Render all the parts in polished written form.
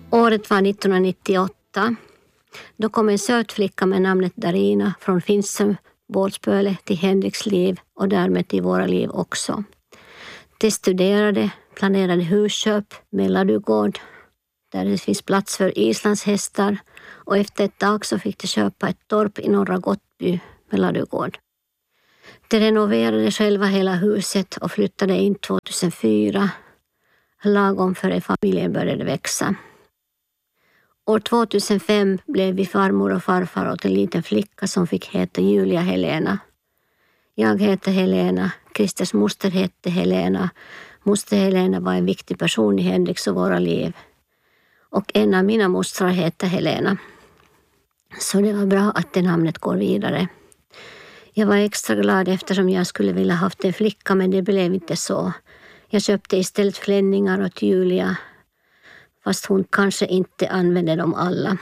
Året var 1998. Då kom en söt flicka med namnet Darina från Finnsö, Båtspöle till Henriks liv och därmed till våra liv också. De studerade, planerade husköp med ladugård där det finns plats för islandshästar och efter ett tag så fick de köpa ett torp i norra Gottby med ladugård. De renoverade själva hela huset och flyttade in 2004, lagom före familjen började växa. År 2005 blev vi farmor och farfar åt en liten flicka som fick heta Julia Helena. Jag heter Helena, Christers moster hette Helena. Moster Helena var en viktig person i Henriks och våra liv. Och en av mina mostrar hette Helena. Så det var bra att det namnet går vidare. Jag var extra glad eftersom jag skulle vilja haft en flicka men det blev inte så. Jag köpte istället klänningar åt Julia fast hon kanske inte använde dem alla.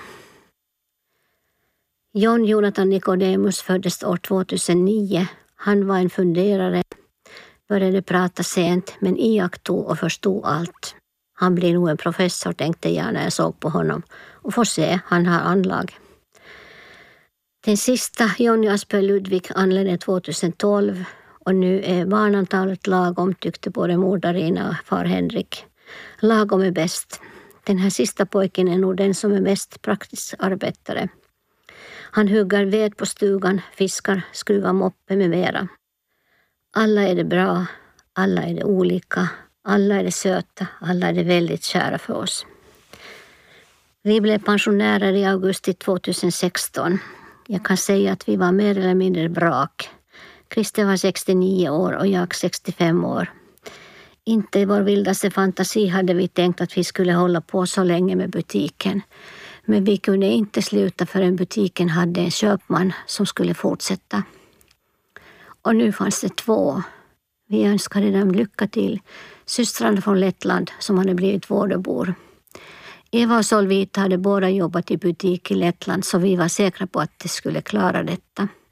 John Jonathan Nicodemus föddes år 2009. Han var en funderare, började prata sent men iakttog och förstod allt. Han blir nog en professor tänkte jag när jag såg på honom och får se, han har anlag. Den sista, Jonny Aspö Ludvig, anlände 2012 och nu är barnantalet lagom tyckte både mor Darina och far Henrik. Lagom är bäst. Den här sista pojken är nog den som är mest praktisk arbetare. Han huggar ved på stugan, fiskar, skruvar moppe med mera. Alla är det bra, alla är det olika, alla är det söta, alla är det väldigt kära för oss. Vi blev pensionärer i augusti 2016. Jag kan säga att vi var mer eller mindre brak. Christer var 69 år och jag 65 år. Inte i vår vildaste fantasi hade vi tänkt att vi skulle hålla på så länge med butiken. Men vi kunde inte sluta förrän butiken hade en köpman som skulle fortsätta. Och nu fanns det 2. Vi önskade dem lycka till. Systrarna från Lettland som hade blivit vårdebor. Eva och Solvita hade båda jobbat i butik i Lettland så vi var säkra på att de skulle klara detta.